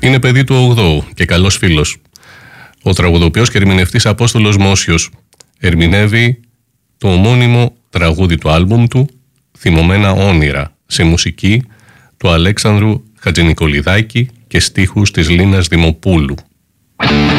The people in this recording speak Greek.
Είναι παιδί του 8ου και καλός φίλος. Ο τραγουδοποιός και ερμηνευτής Απόστολος Μόσιος ερμηνεύει το ομώνυμο τραγούδι του άλμπουμ του «Θυμωμένα όνειρα» σε μουσική του Αλέξανδρου Χατζηνικολιδάκη και στίχους της Λίνας Δημοπούλου.